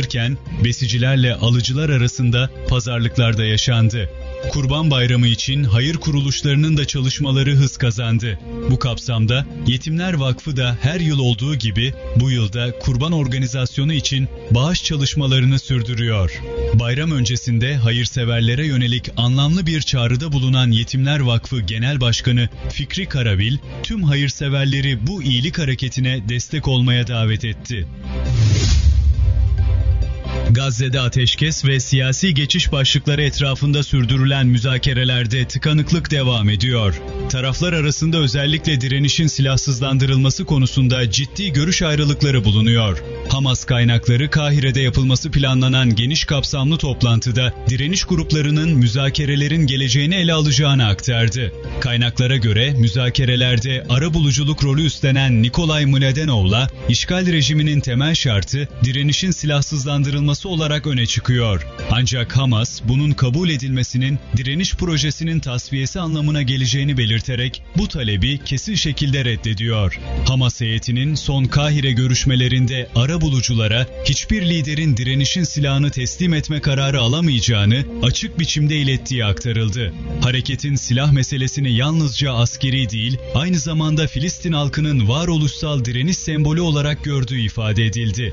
sağlanırken besicilerle alıcılar arasında pazarlıklar da yaşandı. Kurban Bayramı için hayır kuruluşlarının da çalışmaları hız kazandı. Bu kapsamda Yetimler Vakfı da her yıl olduğu gibi bu yılda kurban organizasyonu için bağış çalışmalarını sürdürüyor. Bayram öncesinde hayırseverlere yönelik anlamlı bir çağrıda bulunan Yetimler Vakfı Genel Başkanı Fikri Karabil, tüm hayırseverleri bu iyilik hareketine destek olmaya davet etti. Gazze'de ateşkes ve siyasi geçiş başlıkları etrafında sürdürülen müzakerelerde tıkanıklık devam ediyor. Taraflar arasında özellikle direnişin silahsızlandırılması konusunda ciddi görüş ayrılıkları bulunuyor. Hamas kaynakları Kahire'de yapılması planlanan geniş kapsamlı toplantıda direniş gruplarının müzakerelerin geleceğini ele alacağını aktardı. Kaynaklara göre müzakerelerde arabuluculuk rolü üstlenen Nikolay Mladenov'la işgal rejiminin temel şartı direnişin silahsızlandırılması olarak öne çıkıyor. Ancak Hamas bunun kabul edilmesinin direniş projesinin tasfiyesi anlamına geleceğini belirterek bu talebi kesin şekilde reddediyor. Hamas heyetinin son Kahire görüşmelerinde arabuluculara hiçbir liderin direnişin silahını teslim etme kararı alamayacağını açık biçimde ilettiği aktarıldı. Hareketin silah meselesini yalnızca askeri değil, aynı zamanda Filistin halkının varoluşsal direniş sembolü olarak gördüğü ifade edildi.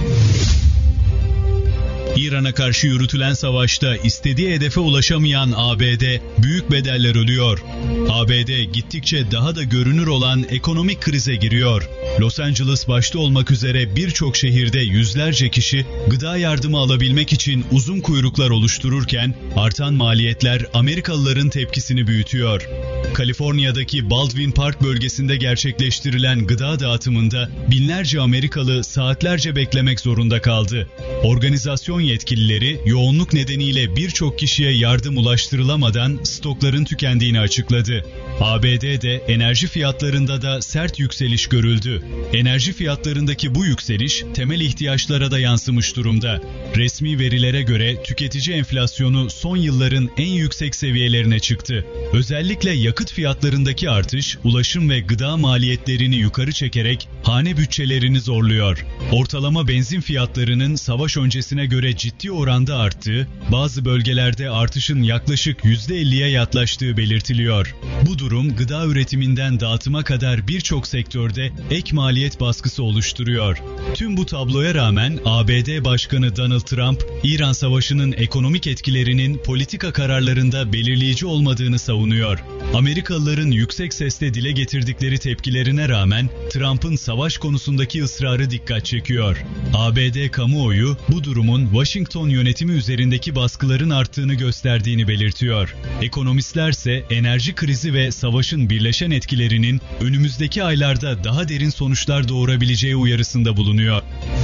İran'a karşı yürütülen savaşta istediği hedefe ulaşamayan ABD büyük bedeller ödüyor. ABD gittikçe daha da görünür olan ekonomik krize giriyor. Los Angeles başta olmak üzere birçok şehirde yüzlerce kişi gıda yardımı alabilmek için uzun kuyruklar oluştururken artan maliyetler Amerikalıların tepkisini büyütüyor. Kaliforniya'daki Baldwin Park bölgesinde gerçekleştirilen gıda dağıtımında binlerce Amerikalı saatlerce beklemek zorunda kaldı. Organizasyon yetkilileri yoğunluk nedeniyle birçok kişiye yardım ulaştırılamadan stokların tükendiğini açıkladı. ABD'de enerji fiyatlarında da sert yükseliş görüldü. Enerji fiyatlarındaki bu yükseliş temel ihtiyaçlara da yansımış durumda. Resmi verilere göre tüketici enflasyonu son yılların en yüksek seviyelerine çıktı. Özellikle yakıt fiyatlarındaki artış, ulaşım ve gıda maliyetlerini yukarı çekerek hane bütçelerini zorluyor. Ortalama benzin fiyatlarının savaş öncesine göre ciddi oranda arttığı, bazı bölgelerde artışın yaklaşık %50'ye yaklaştığı belirtiliyor. Bu durum gıda üretiminden dağıtıma kadar birçok sektörde ek maliyet baskısı oluşturuyor. Tüm bu tabloya rağmen ABD Başkanı Donald Trump, İran Savaşı'nın ekonomik etkilerinin politika kararlarında belirleyici olmadığını savunuyor. Amerikalıların yüksek sesle dile getirdikleri tepkilerine rağmen Trump'ın savaş konusundaki ısrarı dikkat çekiyor. ABD kamuoyu bu durumun Washington yönetimi üzerindeki baskıların arttığını gösterdiğini belirtiyor. Ekonomistlerse enerji krizi ve savaşın birleşen etkilerinin önümüzdeki aylarda daha derin sonuçlar doğurabileceği uyarısında bulunuyor.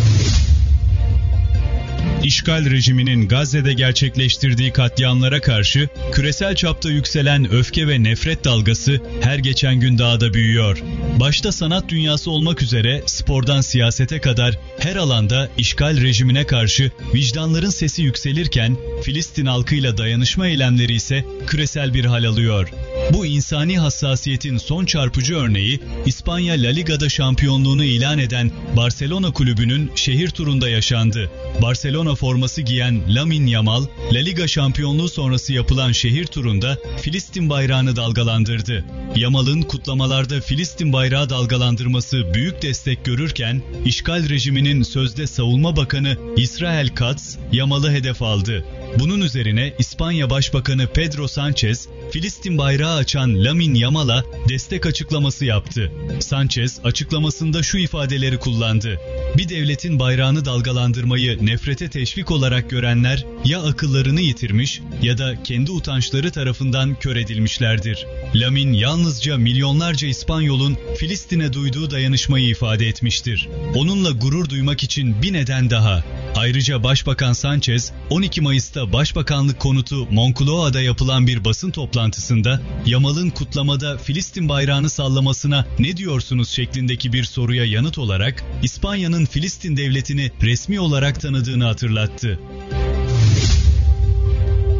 İşgal rejiminin Gazze'de gerçekleştirdiği katliamlara karşı küresel çapta yükselen öfke ve nefret dalgası her geçen gün daha da büyüyor. Başta sanat dünyası olmak üzere spordan siyasete kadar her alanda işgal rejimine karşı vicdanların sesi yükselirken Filistin halkıyla dayanışma eylemleri ise küresel bir hal alıyor. Bu insani hassasiyetin son çarpıcı örneği İspanya La Liga'da şampiyonluğunu ilan eden Barcelona kulübünün şehir turunda yaşandı. Barcelona forması giyen Lamine Yamal, La Liga şampiyonluğu sonrası yapılan şehir turunda Filistin bayrağını dalgalandırdı. Yamal'ın kutlamalarda Filistin bayrağı dalgalandırması büyük destek görürken, işgal rejiminin sözde savunma bakanı İsrail Katz, Yamal'ı hedef aldı. Bunun üzerine İspanya Başbakanı Pedro Sánchez, Filistin bayrağı açan Lamine Yamal'a destek açıklaması yaptı. Sánchez açıklamasında şu ifadeleri kullandı: "Bir devletin bayrağını dalgalandırmayı nefrete teşvik olarak görenler ya akıllarını yitirmiş ya da kendi utançları tarafından kör edilmişlerdir." Lamine yalnızca milyonlarca İspanyol'un Filistin'e duyduğu dayanışmayı ifade etmiştir. Onunla gurur duymak için bir neden daha. Ayrıca Başbakan Sánchez, 12 Mayıs'ta Başbakanlık konutu Moncloa'da yapılan bir basın toplantısında Yamal'ın kutlamada Filistin bayrağını sallamasına ne diyorsunuz şeklindeki bir soruya yanıt olarak İspanya'nın Filistin devletini resmi olarak tanıdığını hatırlattı.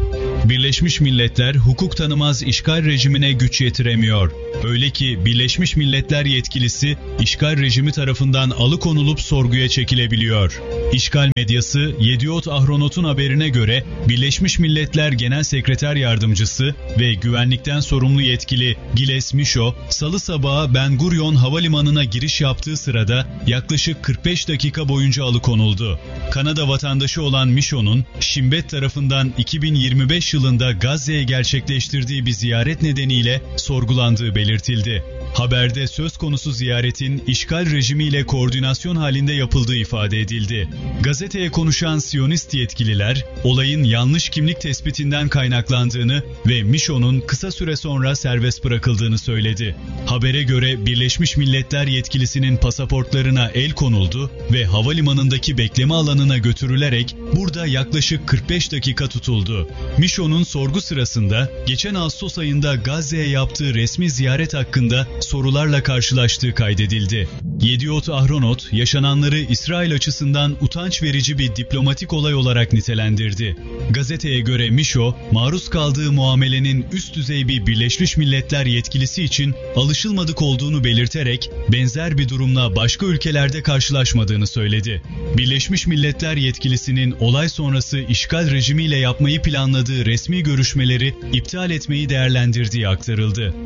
Birleşmiş Milletler hukuk tanımaz işgal rejimine güç yetiremiyor. Öyle ki Birleşmiş Milletler yetkilisi işgal rejimi tarafından alıkonulup sorguya çekilebiliyor. İşgal medyası Yediot Ahronot'un haberine göre Birleşmiş Milletler Genel Sekreter Yardımcısı ve güvenlikten sorumlu yetkili Gilles Michaud, Salı sabahı Ben Gurion Havalimanı'na giriş yaptığı sırada yaklaşık 45 dakika boyunca alıkonuldu. Kanada vatandaşı olan Michaud'un Shin Bet tarafından 2025 yılında Gazze'ye gerçekleştirdiği bir ziyaret nedeniyle sorgulandığı belirtildi. Haberde söz konusu ziyaretin işgal rejimiyle koordinasyon halinde yapıldığı ifade edildi. Gazeteye konuşan Siyonist yetkililer, olayın yanlış kimlik tespitinden kaynaklandığını ve Michaud'un kısa süre sonra serbest bırakıldığını söyledi. Habere göre Birleşmiş Milletler yetkilisinin pasaportlarına el konuldu ve havalimanındaki bekleme alanına götürülerek burada yaklaşık 45 dakika tutuldu. Michaud'un sorgu sırasında geçen Ağustos ayında Gazze'ye yaptığı resmi ziyaret hakkında sorularla karşılaştığı kaydedildi. Yediot Ahronot, yaşananları İsrail açısından utanç verici bir diplomatik olay olarak nitelendirdi. Gazeteye göre Michaud, maruz kaldığı muamelenin üst düzey bir Birleşmiş Milletler yetkilisi için alışılmadık olduğunu belirterek benzer bir durumla başka ülkelerde karşılaşmadığını söyledi. Birleşmiş Milletler yetkilisinin olay sonrası işgal rejimiyle yapmayı planladığı resmi görüşmeleri iptal etmeyi değerlendirdiği aktarıldı.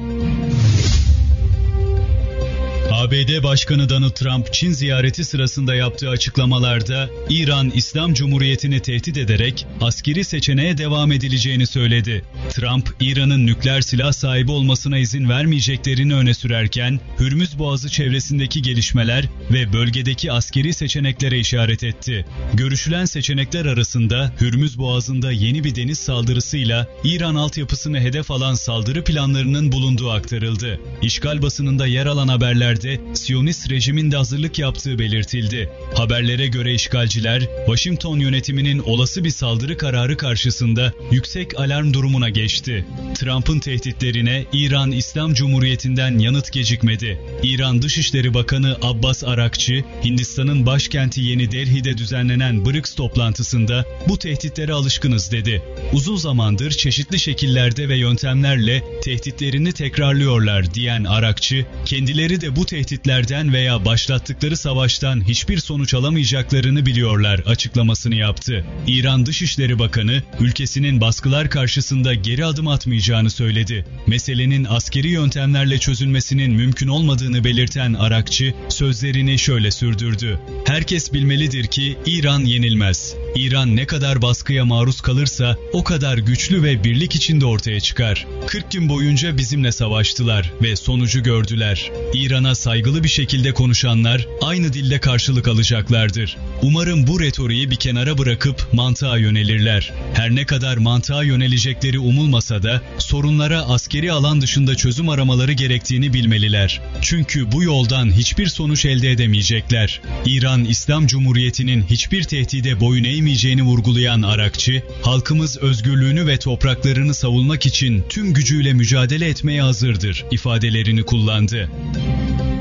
ABD Başkanı Donald Trump, Çin ziyareti sırasında yaptığı açıklamalarda İran İslam Cumhuriyeti'ni tehdit ederek askeri seçeneğe devam edileceğini söyledi. Trump, İran'ın nükleer silah sahibi olmasına izin vermeyeceklerini öne sürerken, Hürmüz Boğazı çevresindeki gelişmeler ve bölgedeki askeri seçeneklere işaret etti. Görüşülen seçenekler arasında Hürmüz Boğazı'nda yeni bir deniz saldırısıyla İran altyapısını hedef alan saldırı planlarının bulunduğu aktarıldı. İşgal basınında yer alan haberlerde Siyonist rejimin de hazırlık yaptığı belirtildi. Haberlere göre işgalciler, Washington yönetiminin olası bir saldırı kararı karşısında yüksek alarm durumuna geçti. Trump'ın tehditlerine İran İslam Cumhuriyeti'nden yanıt gecikmedi. İran Dışişleri Bakanı Abbas Arakçı, Hindistan'ın başkenti Yeni Delhi'de düzenlenen BRICS toplantısında bu tehditlere alışkınız dedi. Uzun zamandır çeşitli şekillerde ve yöntemlerle tehditlerini tekrarlıyorlar diyen Arakçı, kendileri de bu tehditlerden veya başlattıkları savaştan hiçbir sonuç alamayacaklarını biliyorlar açıklamasını yaptı. İran Dışişleri Bakanı, ülkesinin baskılar karşısında geri adım atmayacağını söyledi. Meselenin askeri yöntemlerle çözülmesinin mümkün olmadığını belirten Arakçı, sözlerini şöyle sürdürdü. Herkes bilmelidir ki İran yenilmez. İran ne kadar baskıya maruz kalırsa o kadar güçlü ve birlik içinde ortaya çıkar. 40 gün boyunca bizimle savaştılar ve sonucu gördüler. İran'a saygılı bir şekilde konuşanlar aynı dilde karşılık alacaklardır. Umarım bu retoriği bir kenara bırakıp mantığa yönelirler. Her ne kadar mantığa yönelecekleri umulmasa da sorunlara askeri alan dışında çözüm aramaları gerektiğini bilmeliler. Çünkü bu yoldan hiçbir sonuç elde edemeyecekler. İran İslam Cumhuriyeti'nin hiçbir tehdide boyun eğmeyeceğini vurgulayan Arakçı, halkımız özgürlüğünü ve topraklarını savunmak için tüm gücüyle mücadele etmeye hazırdır ifadelerini kullandı.